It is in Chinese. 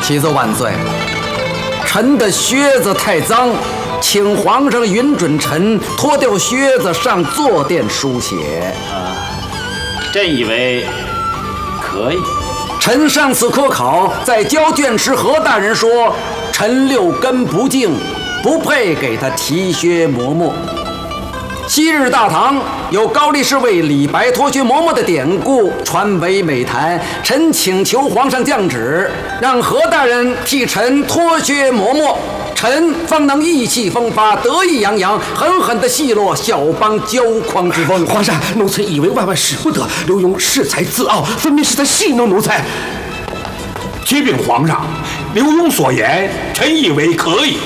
启奏万岁，臣的靴子太脏，请皇上允准臣脱掉靴子上坐垫书写。 朕以为可以。 臣上次科考，在交卷时，何大人说臣六根不净，不配给他提靴磨墨。昔日大唐有高力士为李白脱靴磨墨的典故传为美谈，臣请求皇上降旨，让何大人替臣脱靴磨墨，臣方能意气风发，得意洋洋，狠狠地奚落小邦骄狂之风。 皇上，奴才以为万万使不得，刘墉恃才自傲，分明是在戏弄奴才。 启禀皇上，刘墉所言，臣以为可以。